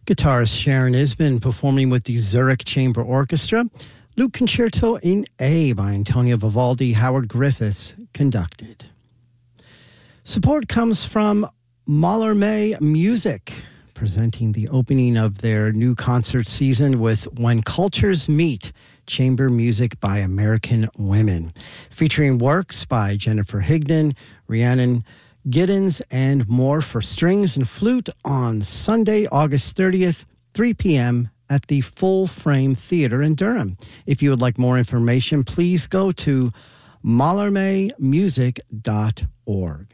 Guitarist Sharon Isbin performing with the Zurich Chamber Orchestra. Luke Concerto in A by Antonio Vivaldi, Howard Griffiths conducted. Support comes from Mallarmé Music, presenting the opening of their new concert season with When Cultures Meet, Chamber Music by American Women, featuring works by Jennifer Higdon, Rhiannon Giddens, and more for strings and flute on Sunday, August 30th, 3 p.m. at the Full Frame Theater in Durham. If you would like more information, please go to mallarmemusic.org.